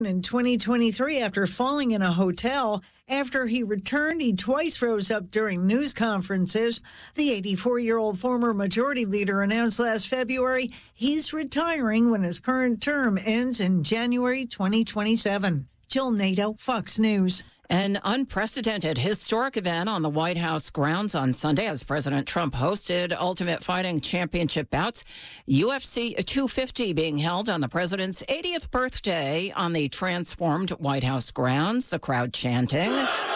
In 2023, after falling in a hotel, after he returned, he twice rose up during news conferences. The 84-year-old former majority leader announced last February he's retiring when his current term ends in January 2027. Jill Nato, Fox News. An unprecedented historic event on the White House grounds on Sunday as President Trump hosted Ultimate Fighting Championship bouts. UFC 250 being held on the president's 80th birthday on the transformed White House grounds, the crowd chanting.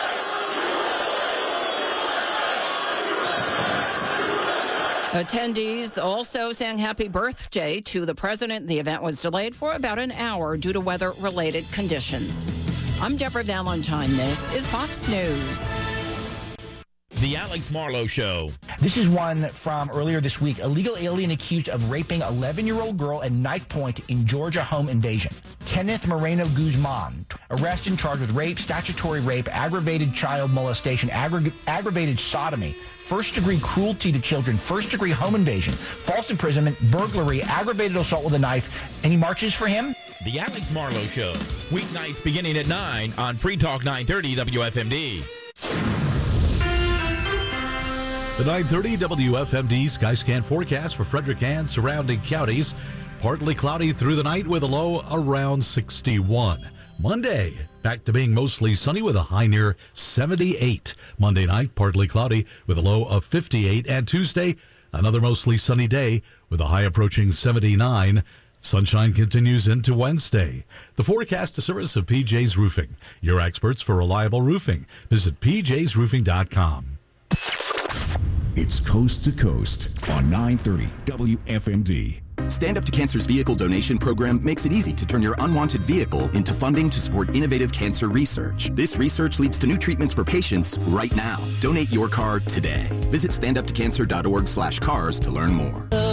Attendees also sang happy birthday to the president. The event was delayed for about an hour due to weather-related conditions. I'm Deborah Valentine. This is Fox News. The Alex Marlowe Show. This is one from earlier this week. Illegal alien accused of raping 11-year-old girl at knife point in Georgia home invasion. Kenneth Moreno Guzman, arrested and charged with rape, statutory rape, aggravated child molestation, aggravated sodomy, first-degree cruelty to children, first-degree home invasion, false imprisonment, burglary, aggravated assault with a knife. Any marches for him? The Alex Marlowe Show. Weeknights beginning at 9 on Free Talk 930 WFMD. The 930 WFMD Skyscan forecast for Frederick and surrounding counties. Partly cloudy through the night with a low around 61. Monday, back to being mostly sunny with a high near 78. Monday night, partly cloudy with a low of 58. And Tuesday, another mostly sunny day with a high approaching 79. Sunshine continues into Wednesday. The forecast, a service of PJ's Roofing, your experts for reliable roofing. Visit pjsroofing.com. It's Coast to Coast on 930 WFMD. Stand Up to Cancer's vehicle donation program makes it easy to turn your unwanted vehicle into funding to support innovative cancer research. This research leads to new treatments for patients right now. Donate your car today. Visit standuptocancer.org/cars to learn more.